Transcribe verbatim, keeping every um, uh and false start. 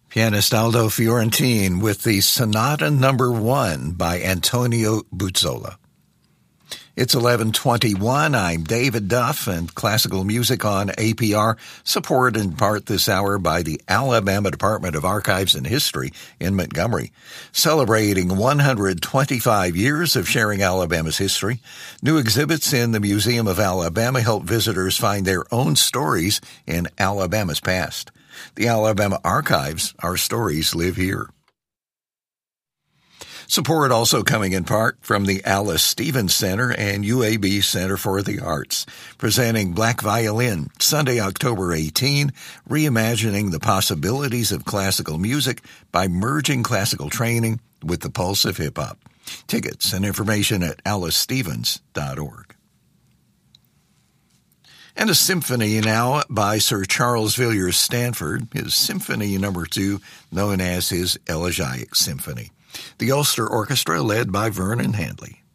Pianist Aldo Fiorentine with the Sonata Number One by Antonio Buzzola. It's eleven twenty-one. I'm David Duff, and classical music on A P R, supported in part this hour by the Alabama Department of Archives and History in Montgomery. Celebrating one hundred twenty-five years of sharing Alabama's history, new exhibits in the Museum of Alabama help visitors find their own stories in Alabama's past. The Alabama Archives, our stories live here. Support also coming in part from the Alice Stevens Center and U A B Center for the Arts, presenting Black Violin, Sunday, October eighteenth, reimagining the possibilities of classical music by merging classical training with the pulse of hip-hop. Tickets and information at alice stevens dot org. And a symphony now by Sir Charles Villiers Stanford, his Symphony Number Two, known as his Elegiac Symphony. The Ulster Orchestra, led by Vernon Handley.